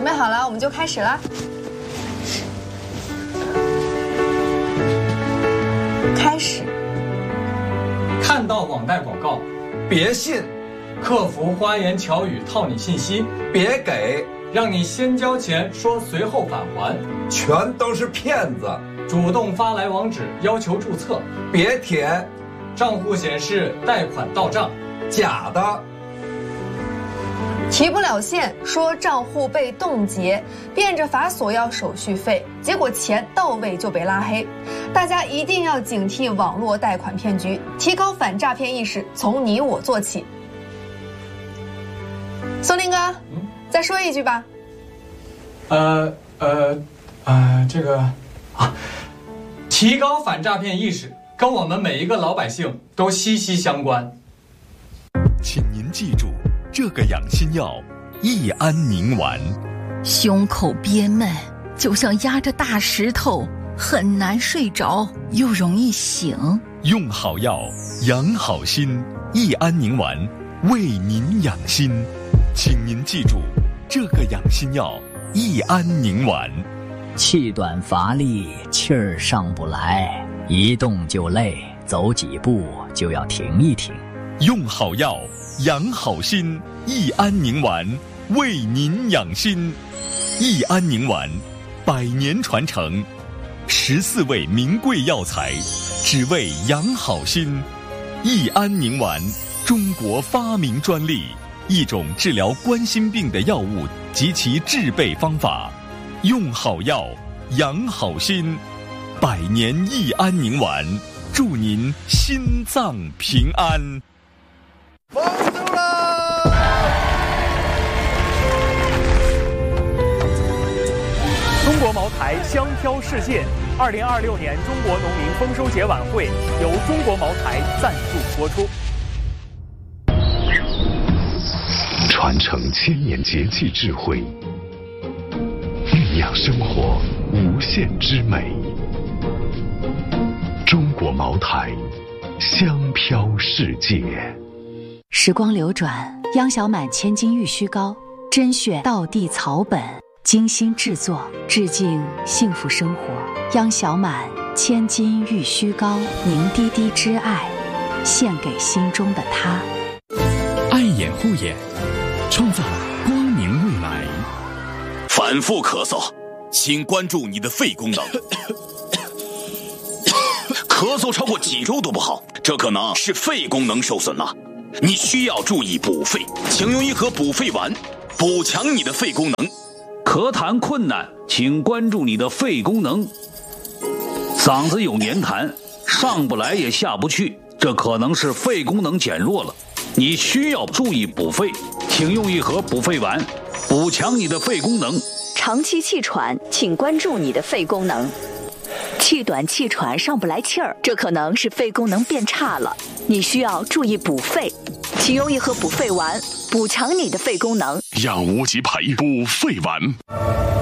准备好了，我们就开始了。开始。 看到网贷广告， 别信； 客服花言巧语套你信息， 别给； 让你先交钱说随后返还， 全都是骗子； 主动发来网址要求注册， 别填； 账户显示贷款到账， 假的。 提不了现，说账户被冻结，变着法索要手续费，结果钱到位就被拉黑。大家一定要警惕网络贷款骗局，提高反诈骗意识，从你我做起。松林哥，再说一句吧。 提高反诈骗意识，跟我们每一个老百姓都息息相关。 请您记住。这个养心药，益安宁丸。 胸口憋闷，就像压着大石头，很难睡着，又容易醒。 用好药，养好心。益安宁丸，为您养心。请您记住，这个养心药，益安宁丸。 气短乏力，气儿上不来，一动就累，走几步就要停一停。 用好药，养好心，益安宁丸，为您养心。益安宁丸，100年传承，14味名贵药材，只为养好心。益安宁丸，中国发明专利，一种治疗冠心病的药物及其制备方法。用好药，养好心，100年益安宁丸，祝您心脏平安。 丰收了！ 中国茅台香飘世界，2026年中国农民丰收节晚会由中国茅台赞助播出。 传承千年节气智慧，酝酿生活无限之美。中国茅台，香飘世界。 时光流转，央小满千金玉虚膏，甄选道地草本，精心制作，致敬幸福生活。央小满千金玉虚膏，凝滴滴之爱，献给心中的他。 爱眼护眼，创造光明未来。 反复咳嗽，请关注你的肺功能。咳嗽超过几周都不好，这可能是肺功能受损了。你需要注意补肺，请用一盒补肺丸，补强你的肺功能。 咳痰困难，请关注你的肺功能。嗓子有黏痰，上不来也下不去，这可能是肺功能减弱了。你需要注意补肺，请用一盒补肺丸，补强你的肺功能。 长期气喘，请关注你的肺功能。气短气喘上不来气儿，这可能是肺功能变差了，你需要注意补肺，请用一盒补肺丸，补强你的肺功能。 养无极培补肺丸。